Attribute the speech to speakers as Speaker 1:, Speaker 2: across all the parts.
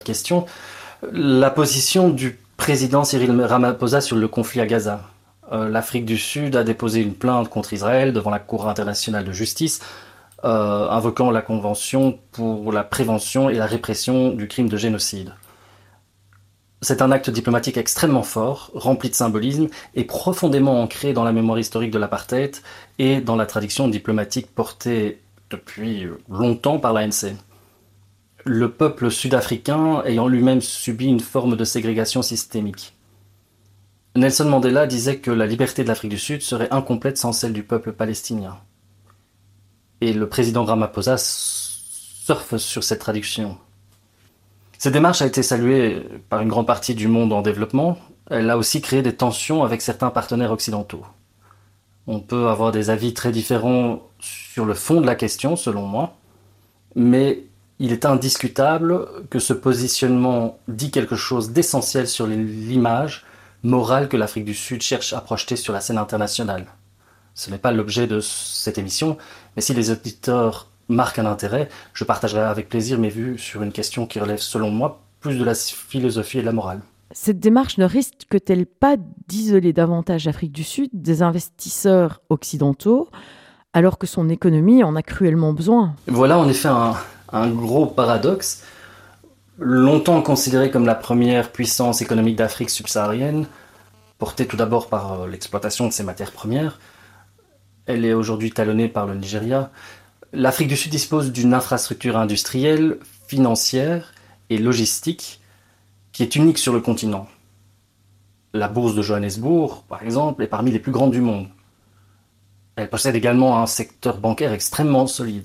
Speaker 1: Question, la position du président Cyril Ramaphosa sur le conflit à Gaza. L'Afrique du Sud a déposé une plainte contre Israël devant la Cour internationale de justice, invoquant la Convention pour la prévention et la répression du crime de génocide. C'est un acte diplomatique extrêmement fort, rempli de symbolisme et profondément ancré dans la mémoire historique de l'apartheid et dans la tradition diplomatique portée depuis longtemps par l'ANC. Le peuple sud-africain ayant lui-même subi une forme de ségrégation systémique. Nelson Mandela disait que la liberté de l'Afrique du Sud serait incomplète sans celle du peuple palestinien. Et le président Ramaphosa surfe sur cette traduction. Cette démarche a été saluée par une grande partie du monde en développement. Elle a aussi créé des tensions avec certains partenaires occidentaux. On peut avoir des avis très différents sur le fond de la question, selon moi, mais il est indiscutable que ce positionnement dit quelque chose d'essentiel sur l'image morale que l'Afrique du Sud cherche à projeter sur la scène internationale. Ce n'est pas l'objet de cette émission, mais si les auditeurs marquent un intérêt, je partagerai avec plaisir mes vues sur une question qui relève, selon moi, plus de la philosophie et de la morale.
Speaker 2: Cette démarche ne risque-t-elle pas d'isoler davantage l'Afrique du Sud des investisseurs occidentaux, alors que son économie en a cruellement besoin ?
Speaker 1: Voilà en effet un gros paradoxe. Longtemps considérée comme la première puissance économique d'Afrique subsaharienne, portée tout d'abord par l'exploitation de ses matières premières, elle est aujourd'hui talonnée par le Nigeria. L'Afrique du Sud dispose d'une infrastructure industrielle, financière et logistique qui est unique sur le continent. La bourse de Johannesburg, par exemple, est parmi les plus grandes du monde. Elle possède également un secteur bancaire extrêmement solide.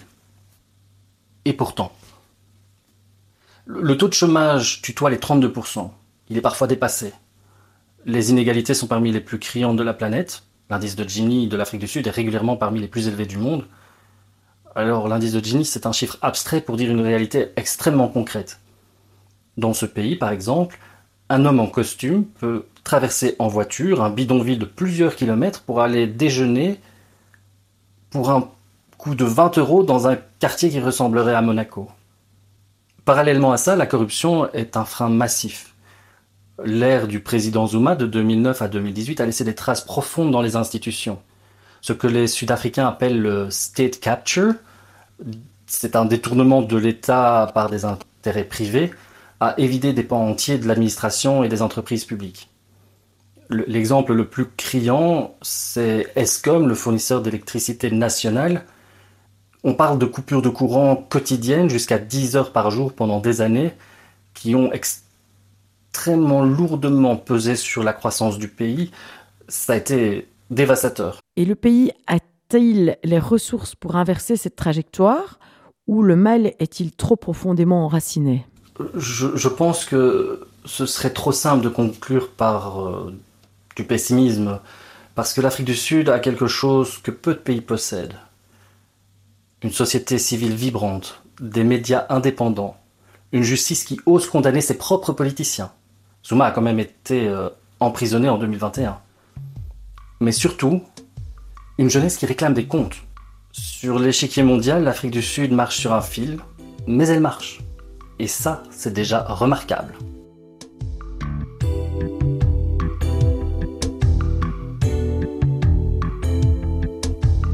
Speaker 1: Et pourtant, le taux de chômage tutoie les 32%. Il est parfois dépassé. Les inégalités sont parmi les plus criantes de la planète. L'indice de Gini de l'Afrique du Sud est régulièrement parmi les plus élevés du monde. Alors l'indice de Gini, c'est un chiffre abstrait pour dire une réalité extrêmement concrète. Dans ce pays, par exemple, un homme en costume peut traverser en voiture un bidonville de plusieurs kilomètres pour aller déjeuner pour un coût de 20 € dans un quartier qui ressemblerait à Monaco. Parallèlement à ça, la corruption est un frein massif. L'ère du président Zuma de 2009 à 2018 a laissé des traces profondes dans les institutions. Ce que les Sud-Africains appellent le state capture, c'est un détournement de l'État par des intérêts privés, a évidé des pans entiers de l'administration et des entreprises publiques. L'exemple le plus criant, c'est Eskom, le fournisseur d'électricité nationale. On parle de coupures de courant quotidiennes jusqu'à 10 heures par jour pendant des années, qui ont extrêmement lourdement pesé sur la croissance du pays. Ça a été dévastateur.
Speaker 2: Et le pays a-t-il les ressources pour inverser cette trajectoire, ou le mal est-il trop profondément enraciné ?
Speaker 1: Je pense que ce serait trop simple de conclure par du pessimisme, parce que l'Afrique du Sud a quelque chose que peu de pays possèdent. Une société civile vibrante, des médias indépendants, une justice qui ose condamner ses propres politiciens. Zuma a quand même été emprisonné en 2021. Mais surtout, une jeunesse qui réclame des comptes. Sur l'échiquier mondial, l'Afrique du Sud marche sur un fil, mais elle marche. Et ça, c'est déjà remarquable.